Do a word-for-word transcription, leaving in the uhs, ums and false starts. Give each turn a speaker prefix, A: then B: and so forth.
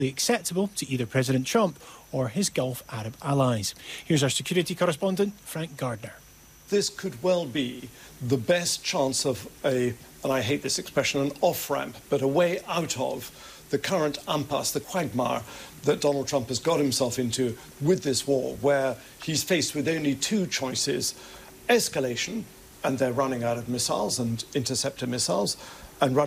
A: acceptable to either President Trump or his Gulf Arab allies. Here's our security correspondent, Frank Gardner.
B: This could well be the best chance of a, and I hate this expression, an off-ramp, but a way out of the current impasse, the quagmire that Donald Trump has got himself into with this war, where he's faced with only two choices: escalation, and they're running out of missiles and interceptor missiles,